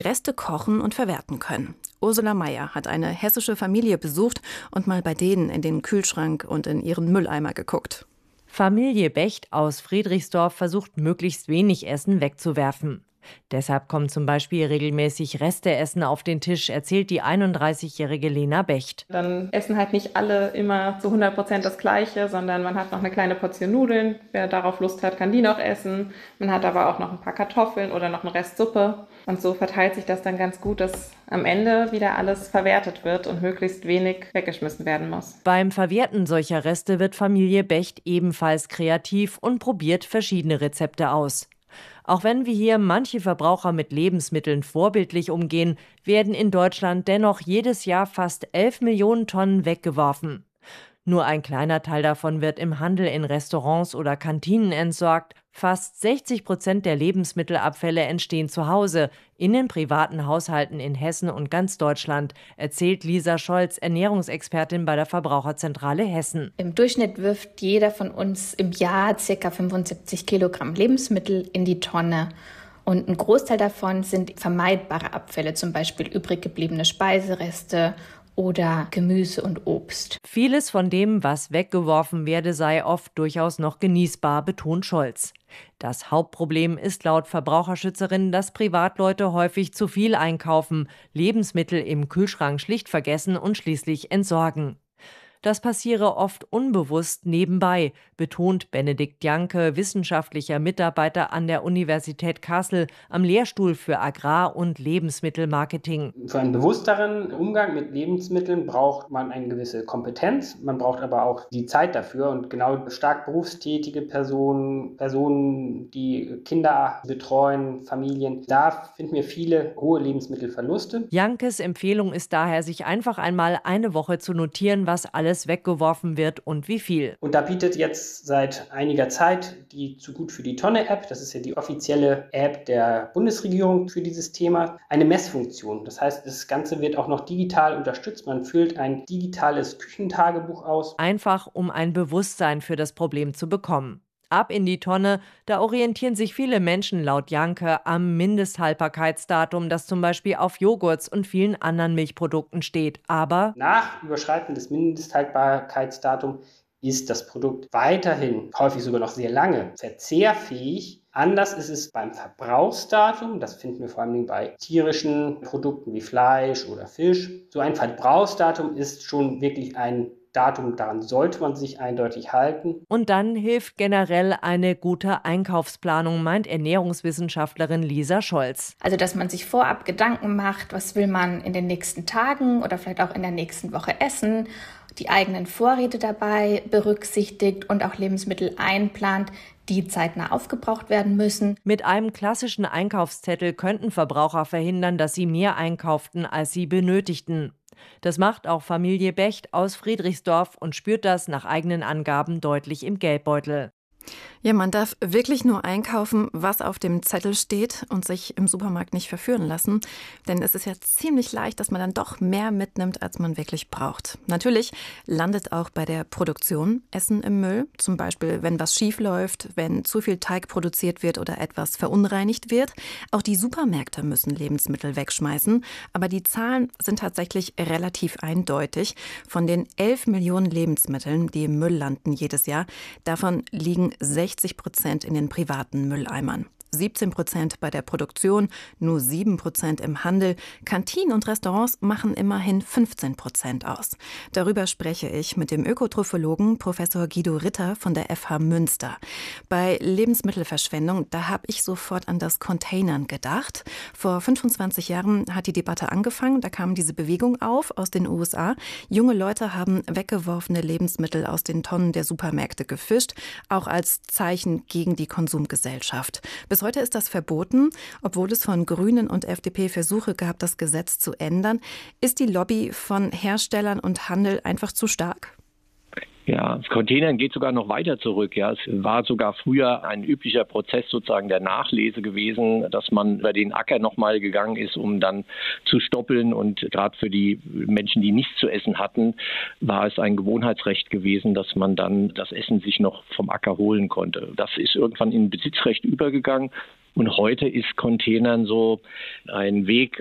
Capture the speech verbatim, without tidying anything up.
Reste kochen und verwerten können. Ursula Meier hat eine hessische Familie besucht und mal bei denen in den Kühlschrank und in ihren Mülleimer geguckt. Familie Becht aus Friedrichsdorf versucht, möglichst wenig Essen wegzuwerfen. Deshalb kommt zum Beispiel regelmäßig Resteessen auf den Tisch, erzählt die einunddreißigjährige Lena Becht. Dann essen halt nicht alle immer zu hundert Prozent das Gleiche, sondern man hat noch eine kleine Portion Nudeln. Wer darauf Lust hat, kann die noch essen. Man hat aber auch noch ein paar Kartoffeln oder noch einen Rest Suppe. Und so verteilt sich das dann ganz gut, dass am Ende wieder alles verwertet wird und möglichst wenig weggeschmissen werden muss. Beim Verwerten solcher Reste wird Familie Becht ebenfalls kreativ und probiert verschiedene Rezepte aus. Auch wenn wir hier manche Verbraucher mit Lebensmitteln vorbildlich umgehen, werden in Deutschland dennoch jedes Jahr fast elf Millionen Tonnen weggeworfen. Nur ein kleiner Teil davon wird im Handel in Restaurants oder Kantinen entsorgt. Fast sechzig Prozent der Lebensmittelabfälle entstehen zu Hause, in den privaten Haushalten in Hessen und ganz Deutschland, erzählt Lisa Scholz, Ernährungsexpertin bei der Verbraucherzentrale Hessen. Im Durchschnitt wirft jeder von uns im Jahr ca. fünfundsiebzig Kilogramm Lebensmittel in die Tonne. Und ein Großteil davon sind vermeidbare Abfälle, zum Beispiel übrig gebliebene Speisereste oder Gemüse und Obst. Vieles von dem, was weggeworfen werde, sei oft durchaus noch genießbar, betont Scholz. Das Hauptproblem ist laut Verbraucherschützerin, dass Privatleute häufig zu viel einkaufen, Lebensmittel im Kühlschrank schlicht vergessen und schließlich entsorgen. Das passiere oft unbewusst nebenbei, betont Benedikt Janke, wissenschaftlicher Mitarbeiter an der Universität Kassel am Lehrstuhl für Agrar- und Lebensmittelmarketing. Für einen bewussteren Umgang mit Lebensmitteln braucht man eine gewisse Kompetenz, man braucht aber auch die Zeit dafür. Und genau stark berufstätige Personen, Personen, die Kinder betreuen, Familien, da finden wir viele hohe Lebensmittelverluste. Jankes Empfehlung ist daher, sich einfach einmal eine Woche zu notieren, was alles weggeworfen wird und wie viel. Und da bietet jetzt seit einiger Zeit die Zu gut für die Tonne App, das ist ja die offizielle App der Bundesregierung für dieses Thema, eine Messfunktion. Das heißt, das Ganze wird auch noch digital unterstützt. Man füllt ein digitales Küchentagebuch aus. Einfach, um ein Bewusstsein für das Problem zu bekommen. Ab in die Tonne, da orientieren sich viele Menschen laut Janke am Mindesthaltbarkeitsdatum, das zum Beispiel auf Joghurts und vielen anderen Milchprodukten steht. Aber nach Überschreiten des Mindesthaltbarkeitsdatums ist das Produkt weiterhin, häufig sogar noch sehr lange, verzehrfähig. Anders ist es beim Verbrauchsdatum, das finden wir vor allem bei tierischen Produkten wie Fleisch oder Fisch. So ein Verbrauchsdatum ist schon wirklich ein Datum, daran sollte man sich eindeutig halten. Und dann hilft generell eine gute Einkaufsplanung, meint Ernährungswissenschaftlerin Lisa Scholz. Also, dass man sich vorab Gedanken macht, was will man in den nächsten Tagen oder vielleicht auch in der nächsten Woche essen, die eigenen Vorräte dabei berücksichtigt und auch Lebensmittel einplant, die zeitnah aufgebraucht werden müssen. Mit einem klassischen Einkaufszettel könnten Verbraucher verhindern, dass sie mehr einkauften, als sie benötigten. Das macht auch Familie Becht aus Friedrichsdorf und spürt das nach eigenen Angaben deutlich im Geldbeutel. Ja, man darf wirklich nur einkaufen, was auf dem Zettel steht und sich im Supermarkt nicht verführen lassen. Denn es ist ja ziemlich leicht, dass man dann doch mehr mitnimmt, als man wirklich braucht. Natürlich landet auch bei der Produktion Essen im Müll. Zum Beispiel, wenn was schief läuft, wenn zu viel Teig produziert wird oder etwas verunreinigt wird. Auch die Supermärkte müssen Lebensmittel wegschmeißen. Aber die Zahlen sind tatsächlich relativ eindeutig. Von den elf Millionen Lebensmitteln, die im Müll landen jedes Jahr, davon liegen sechzig Prozent in den privaten Mülleimern. siebzehn Prozent bei der Produktion, nur sieben Prozent im Handel. Kantinen und Restaurants machen immerhin fünfzehn Prozent aus. Darüber spreche ich mit dem Ökotrophologen Professor Guido Ritter von der F H Münster. Bei Lebensmittelverschwendung, da habe ich sofort an das Containern gedacht. Vor fünfundzwanzig Jahren hat die Debatte angefangen, da kam diese Bewegung auf aus den U S A. Junge Leute haben weggeworfene Lebensmittel aus den Tonnen der Supermärkte gefischt, auch als Zeichen gegen die Konsumgesellschaft. Bis heute ist das verboten, obwohl es von Grünen und F D P Versuche gab, das Gesetz zu ändern. Ist die Lobby von Herstellern und Handel einfach zu stark? Ja, das Containern geht sogar noch weiter zurück. Ja, es war sogar früher ein üblicher Prozess sozusagen der Nachlese gewesen, dass man über den Acker nochmal gegangen ist, um dann zu stoppeln. Und gerade für die Menschen, die nichts zu essen hatten, war es ein Gewohnheitsrecht gewesen, dass man dann das Essen sich noch vom Acker holen konnte. Das ist irgendwann in Besitzrecht übergegangen. Und heute ist Containern so ein Weg